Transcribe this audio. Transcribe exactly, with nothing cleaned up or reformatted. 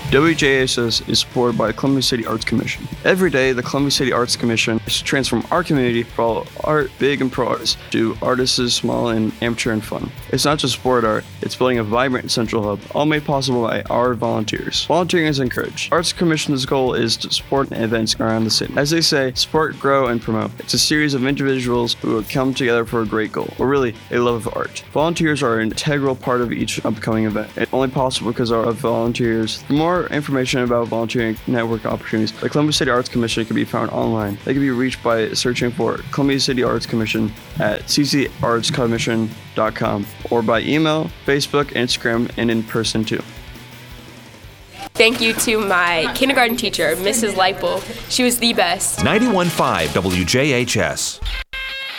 W J H S is supported by the Columbia City Arts Commission. Every day, the Columbia City Arts Commission is to transform our community from all art, big and pro artists, to artists small and amateur and fun. It's not just sport art, it's building a vibrant central hub, all made possible by our volunteers. Volunteering is encouraged. Arts Commission's goal is to support events around the city. As they say, support, grow, and promote. It's a series of individuals who will come together for a great goal, or really, a love of art. Volunteers are an integral part of each upcoming event. It's only possible because of volunteers. For more information about volunteering network opportunities, the Columbia City Arts Commission can be found online. They can be reached by searching for Columbia City Arts Commission at c c arts commission dot com or by email, Facebook, Instagram, and in person too. Thank you to my kindergarten teacher, Missus Lightbulb. She was the best. ninety-one point five W J H S.